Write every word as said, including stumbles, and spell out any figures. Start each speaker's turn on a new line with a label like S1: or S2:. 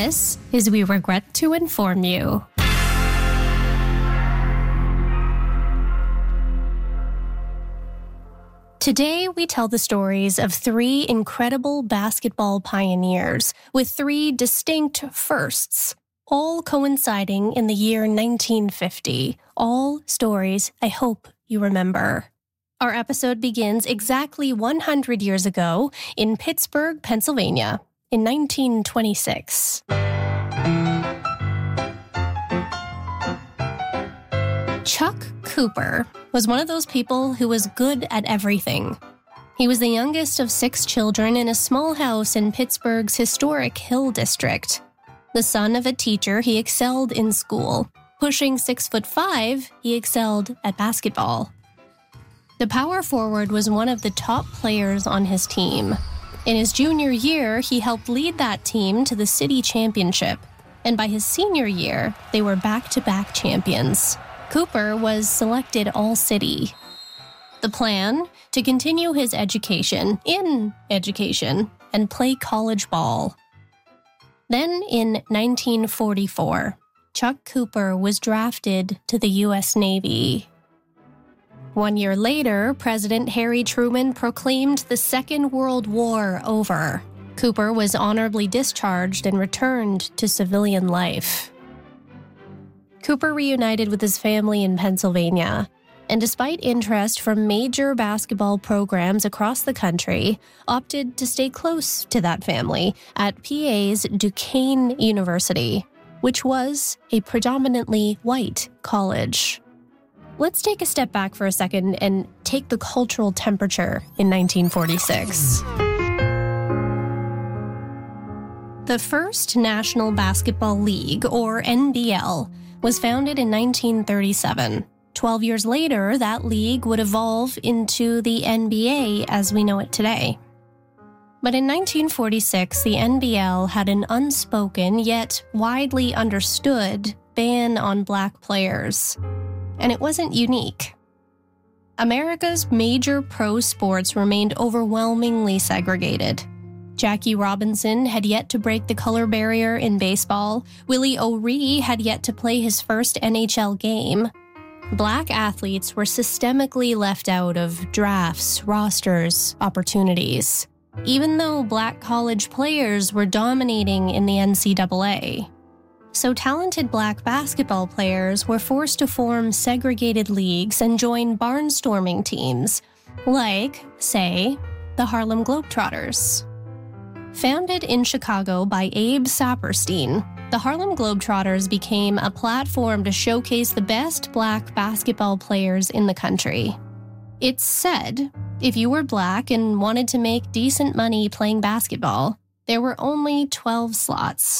S1: This is We Regret to Inform You. Today, we tell the stories of three incredible basketball pioneers with three distinct firsts, all coinciding in the year nineteen fifty. All stories I hope you remember. Our episode begins exactly one hundred years ago in Pittsburgh, Pennsylvania, in nineteen twenty-six. Chuck Cooper was one of those people who was good at everything. He was the youngest of six children in a small house in Pittsburgh's historic Hill District. The son of a teacher, he excelled in school. Pushing six foot five, he excelled at basketball. The power forward was one of the top players on his team. In his junior year, he helped lead that team to the city championship, and by his senior year, they were back-to-back champions. Cooper was selected All-City. The plan? To continue his education in education and play college ball. Then, in nineteen forty-four, Chuck Cooper was drafted to the U S Navy. One year later, President Harry Truman proclaimed the Second World War over. Cooper was honorably discharged and returned to civilian life. Cooper reunited with his family in Pennsylvania, and despite interest from major basketball programs across the country, opted to stay close to that family at P A's Duquesne University, which was a predominantly white college. Let's take a step back for a second and take the cultural temperature in nineteen forty-six. The first National Basketball League, or N B L, was founded in nineteen thirty-seven. Twelve years later, that league would evolve into the N B A as we know it today. But in nineteen forty-six, the N B L had an unspoken yet widely understood ban on black players. And it wasn't unique. America's major pro sports remained overwhelmingly segregated. Jackie Robinson had yet to break the color barrier in baseball. Willie O'Ree had yet to play his first N H L game. Black athletes were systemically left out of drafts, rosters, opportunities, even though black college players were dominating in the N C double A. So talented black basketball players were forced to form segregated leagues and join barnstorming teams, like, say, the Harlem Globetrotters. Founded in Chicago by Abe Saperstein, the Harlem Globetrotters became a platform to showcase the best black basketball players in the country. It's said, if you were black and wanted to make decent money playing basketball, there were only twelve slots.